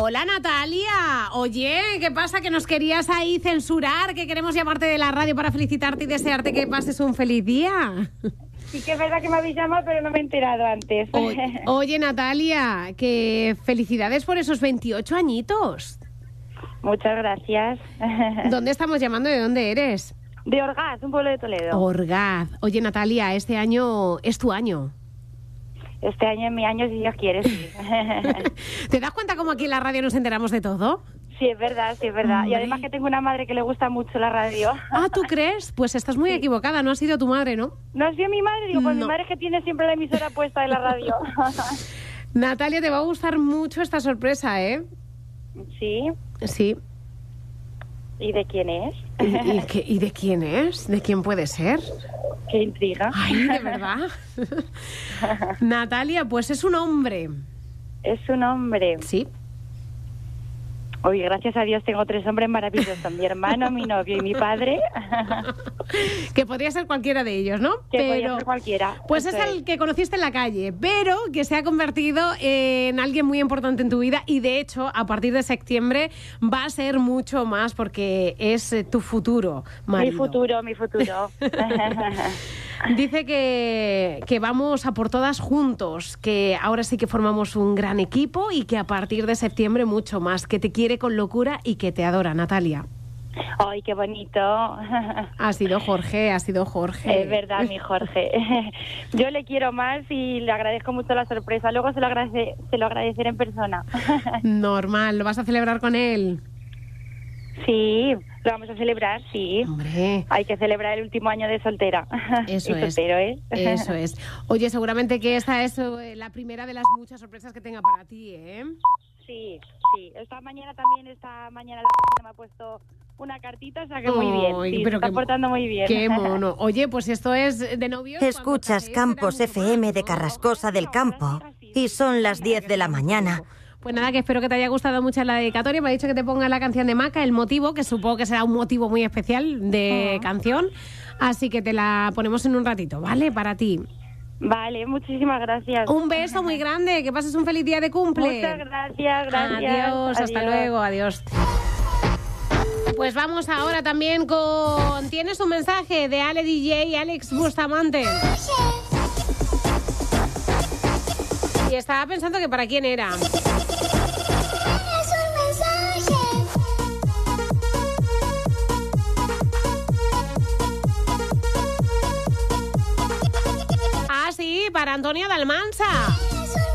Hola, Natalia. Oye, ¿qué pasa? Que nos querías ahí censurar, que queremos llamarte de la radio para felicitarte y desearte que pases un feliz día. Sí que es verdad que me habéis llamado, pero no me he enterado antes. Oye, Natalia, que felicidades por esos 28 añitos. Muchas gracias. ¿Dónde estamos llamando? ¿De dónde eres? De Orgaz, un pueblo de Toledo. Orgaz. Oye, Natalia, este año es tu año. Este año es mi año, si Dios quiere, sí. ¿Te das cuenta cómo aquí en la radio nos enteramos de todo? Sí, es verdad, sí, es verdad. Y además que tengo una madre que le gusta mucho la radio. Ah, ¿tú crees? Pues estás muy equivocada, no ha sido tu madre, ¿no? ¿No ha sido mi madre? Digo, pues No. mi madre es que tiene siempre la emisora puesta en la radio. Natalia, te va a gustar mucho esta sorpresa, ¿eh? Sí. Sí. ¿Y de quién es? ¿Y de quién es? ¿De quién puede ser? Qué intriga. Ay, ¿de verdad? Natalia, pues es un hombre. Es un hombre. Sí. Oye, gracias a Dios tengo 3 hombres maravillosos. Mi hermano, mi novio y mi padre. Que podría ser cualquiera de ellos, ¿no? Que podría ser cualquiera. Pues Eso es el que conociste en la calle, pero que se ha convertido en alguien muy importante en tu vida y de hecho a partir de septiembre va a ser mucho más porque es tu futuro marido. Mi futuro. Dice que vamos a por todas juntos, que ahora sí que formamos un gran equipo y que a partir de septiembre mucho más, que te quiere con locura y que te adora, Natalia. Ay, qué bonito. Ha sido Jorge. Es verdad, mi Jorge. Yo le quiero más y le agradezco mucho la sorpresa. Luego se lo agradeceré en persona. Normal, ¿lo vas a celebrar con él? Sí, lo vamos a celebrar, sí. Hombre. Hay que celebrar el último año de soltera. Eso y es. soltero, ¿eh? Eso es. Oye, seguramente que esta es la primera de las muchas sorpresas que tenga para ti, ¿eh? Sí. Esta mañana la cocina me ha puesto una cartita, o sea que muy bien. Sí, pero se está portando muy bien. Qué mono. Oye, pues esto es de novios. Escuchas Campos FM de Carrascosa del Campo y son las 10 de la mañana. Pues nada, que espero que te haya gustado mucho la dedicatoria. Me ha dicho que te ponga la canción de Maca, el motivo, que supongo que será un motivo muy especial de canción. Así que te la ponemos en un ratito, ¿vale? Para ti. Vale, muchísimas gracias. Un beso muy grande, que pases un feliz día de cumple. Muchas gracias. Adiós, hasta luego, adiós. Pues vamos ahora también con... Tienes un mensaje de Ale DJ y Alex Bustamante. Y estaba pensando que para quién era. Ah, sí, para Antonio Dalmansa.